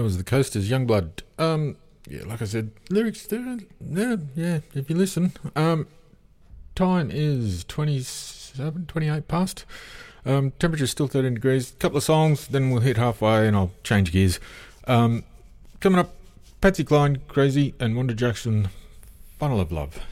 That was the Coasters, Youngblood. Yeah, like I said, lyrics, yeah, if you listen. Time is 27, 28 past. Temperature's still 13 degrees. Couple of songs, then we'll hit halfway and I'll change gears. Coming up, Patsy Cline, Crazy, and Wanda Jackson, Funnel of Love.